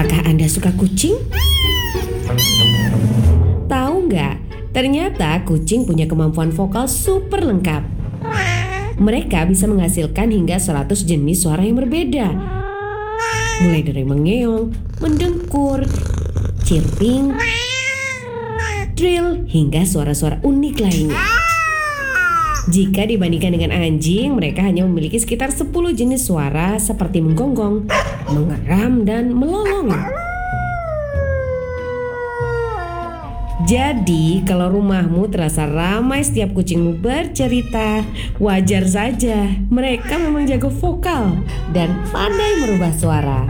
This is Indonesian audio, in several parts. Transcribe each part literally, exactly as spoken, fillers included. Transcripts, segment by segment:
Apakah Anda suka kucing? Tahu nggak? Ternyata kucing punya kemampuan vokal super lengkap. Mereka bisa menghasilkan hingga seratus jenis suara yang berbeda. Mulai dari mengeong, mendengkur, chirping, trill, hingga suara-suara unik lainnya. Jika dibandingkan dengan anjing, mereka hanya memiliki sekitar sepuluh jenis suara seperti menggonggong, mengeram, dan melolong. Jadi, kalau rumahmu terasa ramai setiap kucingmu bercerita, wajar saja. Mereka memang jago vokal dan pandai merubah suara.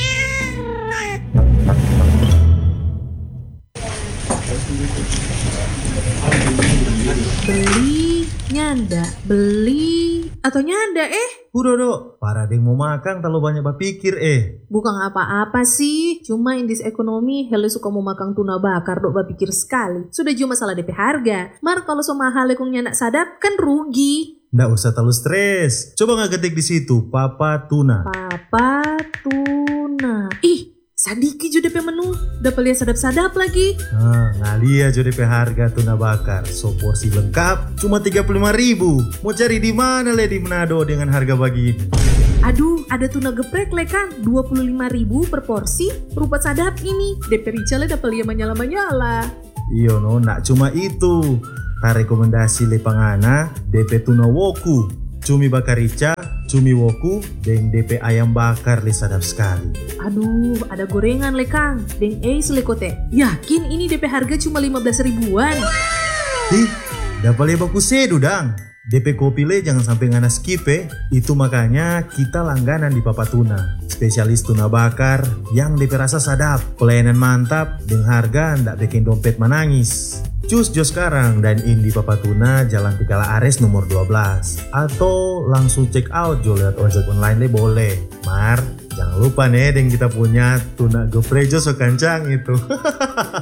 Beli, nyanda, beli, atau nyanda eh? Udah dok, para deng mau makan terlalu banyak berpikir eh. Bukan apa-apa sih, cuma in this economy hele suka mau makan tuna bakar dok berpikir sekali. Sudah cuma masalah D P harga, mar kalau so mahal lekong nyanak sadap kan rugi. Nggak usah terlalu stres, coba nggak ketik di situ Papa Tuna. Papa Tuna, ih sadiki juga D P menu, dapat lihat sadap-sadap lagi. Nah, ngalia aja D P harga tuna bakar, so porsi lengkap cuma tiga puluh lima ribu. Mau cari di mana le di Manado dengan harga begini? Aduh, ada tuna geprek le Kang, dua puluh lima ribu per porsi, rupa sadap ini. D P Richale dapat lihat menyala-menyala. Iyo no, nak cuma itu. Ka rekomendasi le pangana D P tuna woku, cumi bakar rica, cumi woku, dan D P ayam bakar le sadap sekali. Aduh, ada gorengan le Kang, dan eis le kote. Yakin ini D P harga cuma lima belas ribuan? Ih, dapat le baku sedu dang. D P kopi le jangan sampai ngana skip eh. Itu makanya kita langganan di Papa Tuna. Spesialis tuna bakar yang D P rasa sadap, pelayanan mantap, dan harga ndak bikin dompet menangis. Cus jo sekarang dan in di Papa Tuna Jalan Tikala Ares nomor dua belas. Atau langsung check out jo lewat ojek online le boleh. Mar, jangan lupa nih yang kita punya tuna geprek jo so kancang itu.